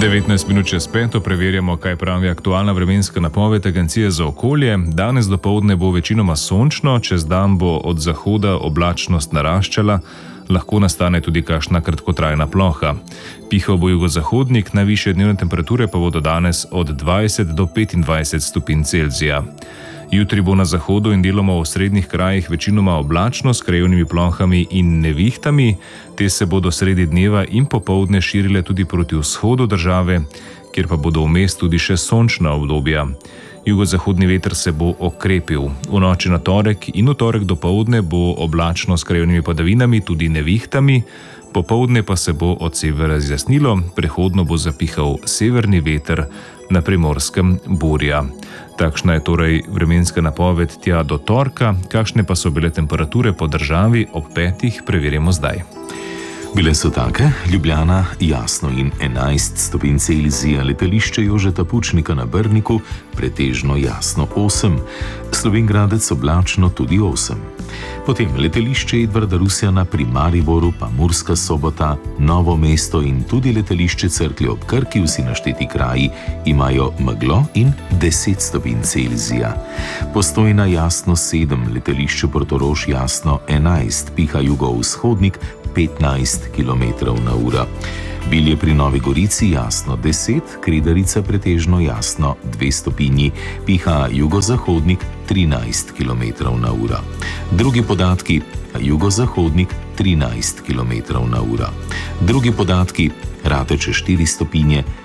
19 minut čez 5 preverjamo, kaj pravi aktualna vremenska napoved Agencije za okolje. Danes dopoldne bo večinoma sončno, čez dan bo od zahoda oblačnost naraščala, lahko nastane tudi kakšna kratkotrajna ploha. Pihal bo jugozahodnik, najvišje dnevne temperature pa bodo danes od 20 do 25 stopinj Celzija. Jutri bo na zahodu in deloma v osrednjih krajih večinoma oblačno s krajevnimi plohami in nevihtami. Te se bodo sredi dneva in popoldne širile tudi proti vzhodu države, kjer pa bodo vmes tudi še sončna obdobja. Jugozahodni veter se bo okrepil. V noči na torek in v torek dopoldne bo oblačno s krajevnimi padavinami, tudi nevihtami. Popoldne pa se bo od severa zjasnilo, prehodno bo zapihal severni veter, na Primorskem burja. Takšna je torej vremenska napoved tja do torka. Kakšne pa so bile temperature po državi ob 5, preverimo zdaj. Bile so take: Ljubljana jasno in 11 stopinj Celzija, letališče Jožeta Pučnika na Brniku pretežno jasno 8, Slovenj Gradec oblačno tudi 8. Potem letališče Edvarda Rusjana pri Mariboru, pa Murska Sobota, Novo mesto in tudi letališče Cerklje ob Krki, vsi našteti kraji imajo meglo in 10 stopinj Celzija. Postojna jasno 7, letališče Portorož jasno 11, piha jugovzhodnik 15 km/h. Bilje pri Novi Gorici jasno 10, Kredarica pretežno jasno 2 stopinji, piha jugozahodnik 13 km/h. Drugi podatki: jugozahodnik 13 km/h. Drugi podatki: Rateče 4 stopinje,